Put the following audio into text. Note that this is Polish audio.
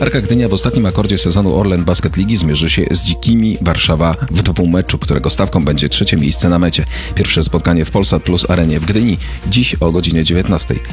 Arka Gdynia w ostatnim akordzie sezonu Orlen Basket Ligi zmierzy się z Dzikimi Warszawa w dwumeczu, którego stawką będzie trzecie miejsce na mecie. Pierwsze spotkanie w Polsat Plus Arenie w Gdyni dziś o godzinie 19.